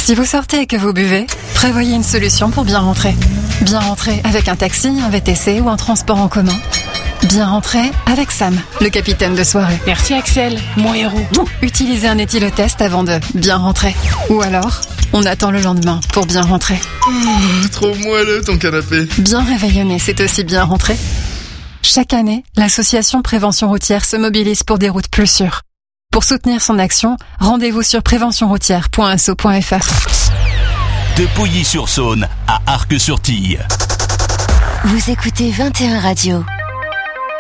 Si vous sortez et que vous buvez, prévoyez une solution pour bien rentrer. Bien rentrer avec un taxi, un VTC ou un transport en commun. Bien rentrer avec Sam, le capitaine de soirée. Merci Axel, mon héros. Utilisez un éthylotest avant de bien rentrer. Ou alors, on attend le lendemain pour bien rentrer. Trop moelleux ton canapé. Bien réveillonné, c'est aussi bien rentrer. Chaque année, l'association Prévention Routière se mobilise pour des routes plus sûres. Pour soutenir son action, rendez-vous sur préventionroutière.asso.fr. De Pouilly-sur-Saône à Arques-sur-Tille. Vous écoutez 21 Radio.